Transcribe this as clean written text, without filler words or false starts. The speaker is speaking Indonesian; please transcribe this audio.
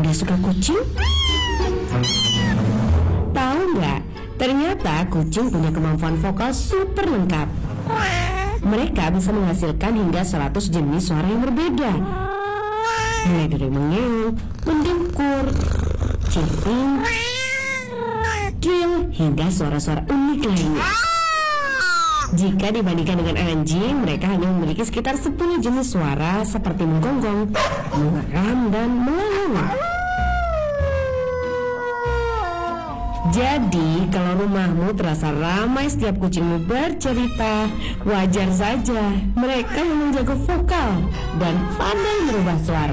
Anda suka kucing? Tahu nggak? Ternyata kucing punya kemampuan vokal super lengkap. Mereka bisa menghasilkan hingga 100 jenis suara yang berbeda. Mulai dari mengeong, mendengkur, chirping, trill, hingga suara-suara unik lainnya. Jika dibandingkan dengan anjing, mereka hanya memiliki sekitar 10 jenis suara seperti menggonggong, mengeram, dan melolong. Jadi, kalau rumahmu terasa ramai setiap kucingmu bercerita, wajar saja. Mereka memang jago vokal dan pandai merubah suara.